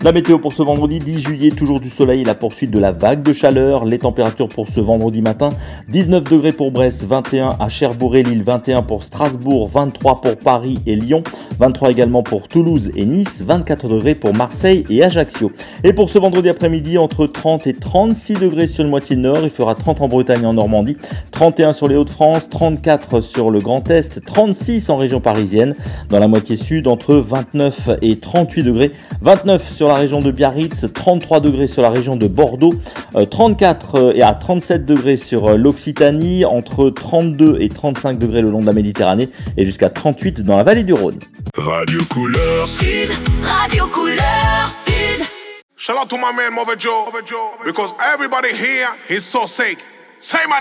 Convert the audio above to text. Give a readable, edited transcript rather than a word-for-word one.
La météo pour ce vendredi 10 juillet, toujours du soleil et la poursuite de la vague de chaleur. Les températures pour ce vendredi matin, 19 degrés pour Brest, 21 à Cherbourg et Lille, 21 pour Strasbourg, 23 pour Paris et Lyon, 23 également pour Toulouse et Nice, 24 degrés pour Marseille et Ajaccio. Et pour ce vendredi après-midi, entre 30 et 36 degrés sur le moitié nord, il fera 30 en Bretagne et en Normandie, 31 sur les Hauts-de-France, 34 sur le Grand Est, 36 en région parisienne. Dans la moitié sud, entre 29 et 38 degrés, 29 sur la région de Biarritz, 33 degrés sur la région de Bordeaux, 34 et à 37 degrés sur l'Occitanie, entre 32 et 35 degrés le long de la Méditerranée et jusqu'à 38 dans la vallée du Rhône. Radio Couleur Sud, Radio Couleur Sud. Shout out to my man Mother Joe, because everybody here is so sick. Say my